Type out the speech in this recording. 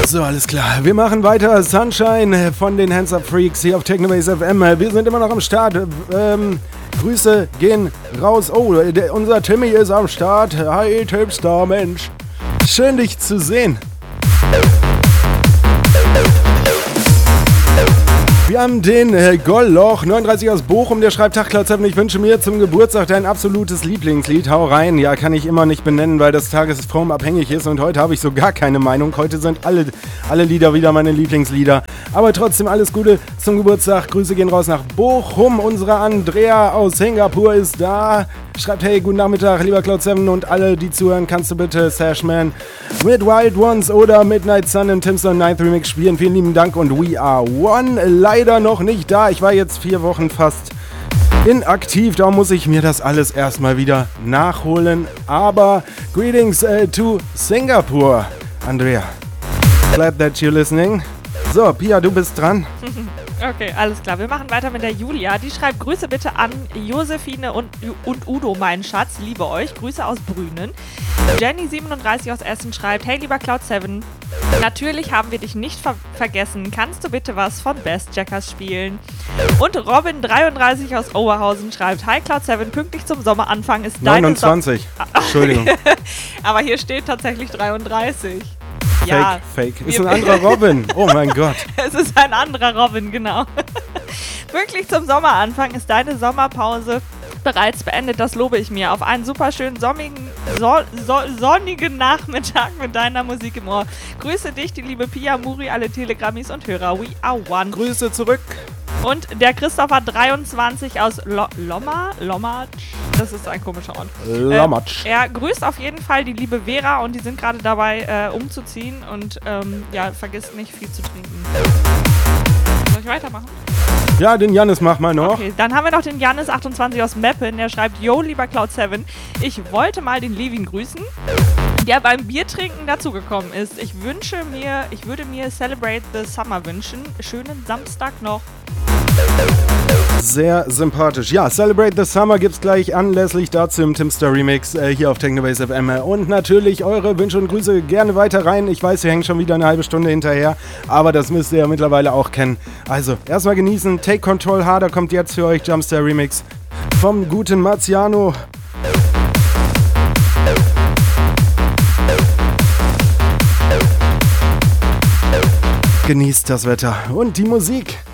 So, alles klar. Wir machen weiter. Sunshine von den Hands Up Freaks hier auf Technobase FM. Wir sind immer noch am Start. Grüße gehen raus. Oh, unser Timmy ist am Start. Hi, Tipstar, Mensch. Schön, dich zu sehen. Wir haben den Golloch 39 aus Bochum, der schreibt: Tag Cloud7, ich wünsche mir zum Geburtstag dein absolutes Lieblingslied. Hau rein. Ja, kann ich immer nicht benennen, weil das tagesformabhängig ist und heute habe ich so gar keine Meinung. Heute sind alle Lieder wieder meine Lieblingslieder. Aber trotzdem alles Gute zum Geburtstag. Grüße gehen raus nach Bochum. Unsere Andrea aus Singapur ist da. Schreibt: Hey, guten Nachmittag, lieber Cloud7 und alle, die zuhören. Kannst du bitte Sashman mit Wild Ones oder Midnight Sun im Timster 9th Remix spielen? Vielen lieben Dank und We Are One. Leider noch nicht da. Ich war jetzt 4 Wochen fast inaktiv. Da muss ich mir das alles erstmal wieder nachholen. Aber greetings to Singapore, Andrea. Glad that you're listening. So, Pia, du bist dran. Okay, alles klar. Wir machen weiter mit der Julia. Die schreibt: Grüße bitte an Josephine und Udo, mein Schatz. Liebe euch. Grüße aus Brünen. Jenny37 aus Essen schreibt: Hey, lieber Cloud7. Natürlich haben wir dich nicht vergessen. Kannst du bitte was von Best Jackers spielen? Und Robin33 aus Oberhausen schreibt: Hi Cloud7, pünktlich zum Sommeranfang ist deine 29. Entschuldigung. Aber hier steht tatsächlich 33. Fake, Ja, fake. Ist ein anderer Robin. Oh mein Gott. Es ist ein anderer Robin, genau. Pünktlich zum Sommeranfang ist deine Sommerpause bereits beendet, das lobe ich mir. Auf einen super schönen sonnigen Nachmittag mit deiner Musik im Ohr. Grüße dich, die liebe Pia, Muri, alle Telegrammis und Hörer. We are one. Grüße zurück. Und der Christopher 23 aus Lommatsch. Das ist ein komischer Ort. Lommatsch. Er grüßt auf jeden Fall die liebe Vera und die sind gerade dabei umzuziehen und ja, vergisst nicht viel zu trinken. Soll ich weitermachen? Ja, den Jannis mach mal noch. Okay, dann haben wir noch den Jannis 28 aus Meppen, der schreibt: Yo, lieber Cloud7, ich wollte mal den Levin grüßen, der beim Biertrinken dazugekommen ist. Ich würde mir Celebrate the Summer wünschen. Schönen Samstag noch. Sehr sympathisch. Ja, Celebrate the Summer gibt's gleich anlässlich dazu im Timster Remix hier auf Technobase FM. Und natürlich eure Wünsche und Grüße gerne weiter rein. Ich weiß, wir hängen schon wieder eine halbe Stunde hinterher, aber das müsst ihr ja mittlerweile auch kennen. Also, erstmal genießen. Take Control Harder kommt jetzt für euch. Jumpster Remix vom guten Marciano. Genießt das Wetter und die Musik.